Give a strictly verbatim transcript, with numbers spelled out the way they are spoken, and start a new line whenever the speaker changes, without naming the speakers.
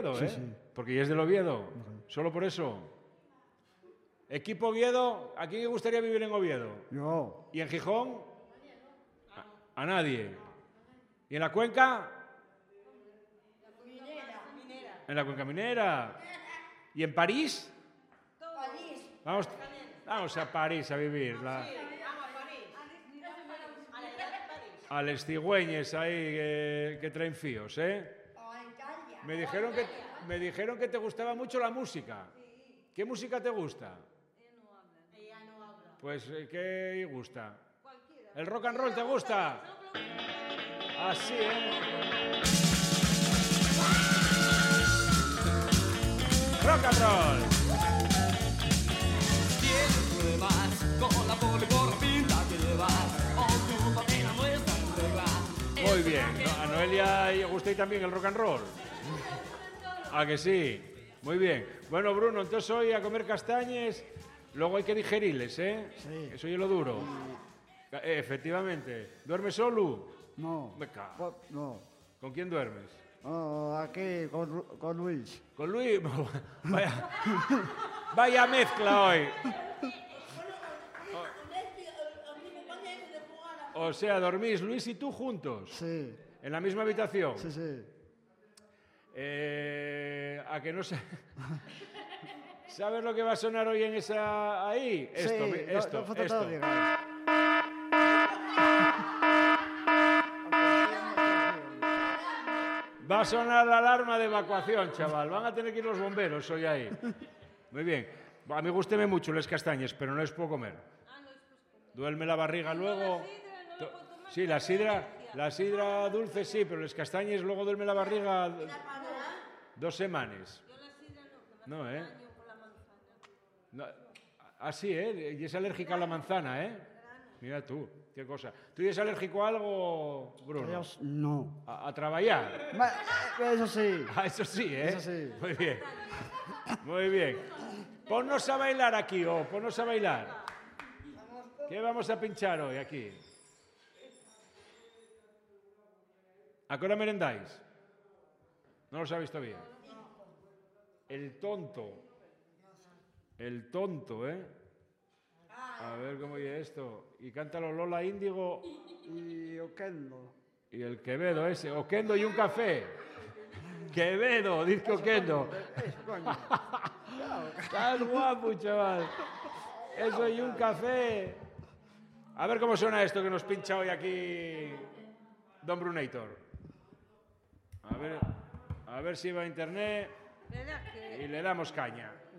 Oviedo,
sí,
¿eh?
Sí.
Porque ya es del Oviedo. Solo por eso. Equipo Oviedo, ¿a quién le gustaría vivir en Oviedo?
Yo.
¿Y en Gijón? A, a nadie. ¿Y en la Cuenca? En la Cuenca Minera. ¿Y en París? Vamos, vamos a París a vivir. La... A les cigüeñes ahí que, que traen fíos, ¿eh? Me dijeron, que, me dijeron que te gustaba mucho la música. ¿Qué música te gusta? Pues, ¿qué gusta? ¿El rock and roll te gusta? Así, ¿eh? Rock and roll. Muy bien. ¿No? ¿A Noelia le gusta y también el rock and roll? ¿A que sí? Muy bien. Bueno, Bruno, entonces hoy a comer castañes, luego hay que digerirles, ¿eh?
Sí.
Eso es lo duro. Y... Eh, efectivamente. ¿Duermes solo?
No.
Me cago.
Con, no.
¿Con quién duermes?
Oh, aquí con, con Luis.
¿Con Luis? Vaya, vaya mezcla hoy. O, o sea, ¿dormís Luis y tú juntos?
Sí.
¿En la misma habitación?
Sí, sí.
Eh, ¿A que no sé? ¿Sabes lo que va a sonar hoy en esa... ahí? Esto,
sí,
esto,
no, no
esto. Va a sonar la alarma de evacuación, chaval. Van a tener que ir los bomberos hoy ahí. Muy bien. A mí gústeme mucho les castañes, pero no les puedo comer. Duerme la barriga luego. Sí, la sidra, la sidra dulce sí, pero les castañes luego duerme la barriga dos semanas. No, ¿eh? No, así, ¿eh? Y es alérgica a la manzana, ¿eh? Mira tú, qué cosa. ¿Tú eres alérgico a algo, Bruno?
Dios, no.
A, a trabajar.
Eso sí.
Ah, eso sí, ¿eh?
Eso sí.
Muy bien. Muy bien. Ponnos a bailar aquí, oh, ponnos a bailar. ¿Qué vamos a pinchar hoy aquí? ¿A qué hora merendáis? ¿No lo sabéis todavía? El tonto. El tonto, ¿eh? A ver cómo oye esto. Y cántalo Lola Índigo.
Y Oquendo.
Y el Quevedo ese. Oquendo y un café. Quevedo, dice Oquendo. Estás guapo, chaval. Eso y un café. A ver cómo suena esto que nos pincha hoy aquí Don Brunator. A ver, a ver si va a internet y le damos caña.